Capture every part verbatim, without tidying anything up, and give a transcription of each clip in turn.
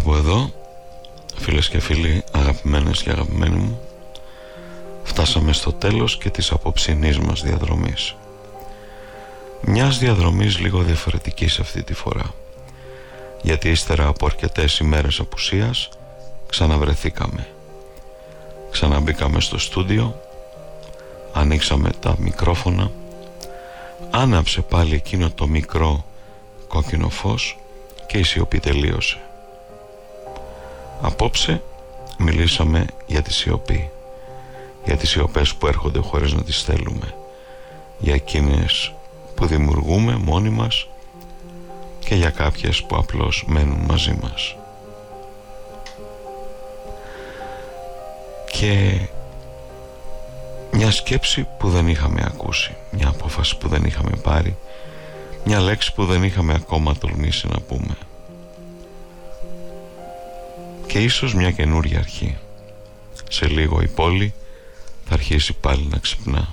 Κάπου εδώ, φίλες και φίλοι, αγαπημένες και αγαπημένοι μου, φτάσαμε στο τέλος και της απόψινής μας διαδρομής. Μιας διαδρομής λίγο διαφορετικής αυτή τη φορά, γιατί ύστερα από αρκετές ημέρες απουσίας ξαναβρεθήκαμε. Ξαναμπήκαμε στο στούντιο, ανοίξαμε τα μικρόφωνα, άναψε πάλι εκείνο το μικρό κόκκινο φως και η σιωπή τελείωσε. Απόψε μιλήσαμε για τη σιωπή, για τις σιωπές που έρχονται χωρίς να τις θέλουμε, για εκείνες που δημιουργούμε μόνοι μας και για κάποιες που απλώς μένουν μαζί μας. Και μια σκέψη που δεν είχαμε ακούσει, μια απόφαση που δεν είχαμε πάρει, μια λέξη που δεν είχαμε ακόμα τολμήσει να πούμε, και ίσως μια καινούρια αρχή. Σε λίγο η πόλη θα αρχίσει πάλι να ξυπνά.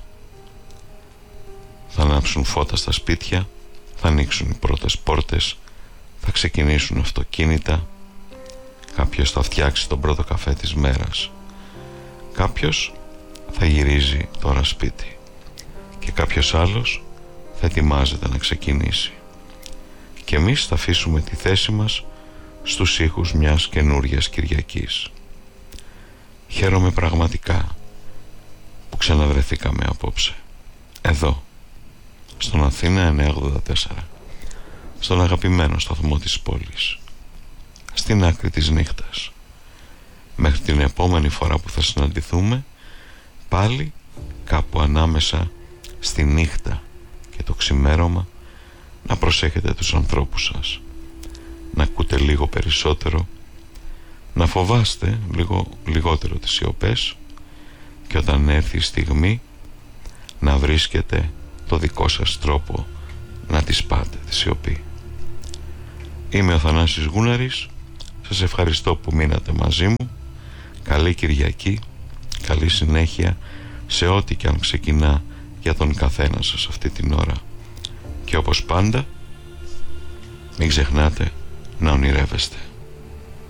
Θα ανάψουν φώτα στα σπίτια, θα ανοίξουν οι πρώτες πόρτες, θα ξεκινήσουν αυτοκίνητα, κάποιος θα φτιάξει τον πρώτο καφέ της μέρας, κάποιος θα γυρίζει τώρα σπίτι και κάποιος άλλος θα ετοιμάζεται να ξεκινήσει, και εμείς θα αφήσουμε τη θέση μας στους ήχους μιας καινούριας Κυριακής. Χαίρομαι πραγματικά που ξαναβρεθήκαμε απόψε εδώ στον Αθήνα εννιακόσια ογδόντα τέσσερα, στον αγαπημένο σταθμό της πόλης, στην άκρη της νύχτας. Μέχρι την επόμενη φορά που θα συναντηθούμε, πάλι κάπου ανάμεσα στη νύχτα και το ξημέρωμα, να προσέχετε τους ανθρώπους σας, να ακούτε λίγο περισσότερο, να φοβάστε λίγο λιγότερο τις σιωπές, και όταν έρθει η στιγμή να βρίσκετε το δικό σας τρόπο να τη σπάτε τη σιωπή. Είμαι ο Θανάσης Γούναρης, σας ευχαριστώ που μείνατε μαζί μου. Καλή Κυριακή, καλή συνέχεια σε ό,τι και αν ξεκινά για τον καθένα σας αυτή την ώρα, και όπως πάντα μην ξεχνάτε να ονειρεύεστε.